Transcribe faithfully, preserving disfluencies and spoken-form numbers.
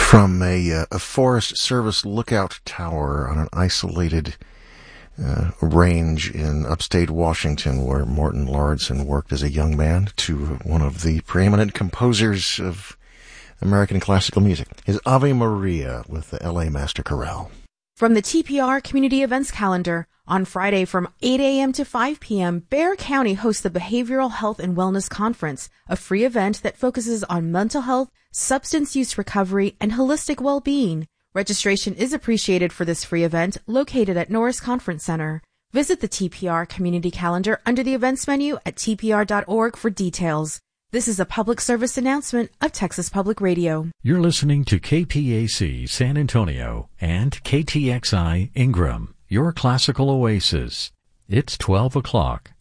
From a, uh, a Forest Service lookout tower on an isolated uh, range in upstate Washington where Morton Lauridsen worked as a young man to one of the preeminent composers of American classical music is Ave Maria with the L A Master Chorale. From the T P R Community Events Calendar, on Friday from eight a.m. to five p.m., Bexar County hosts the Behavioral Health and Wellness Conference, a free event that focuses on mental health, substance use recovery, and holistic well-being. Registration is appreciated for this free event located at Norris Conference Center. Visit the T P R Community Calendar under the events menu at t p r dot org for details. This is a public service announcement of Texas Public Radio. You're listening to K P A C San Antonio and K T X I Ingram, your classical oasis. It's twelve o'clock.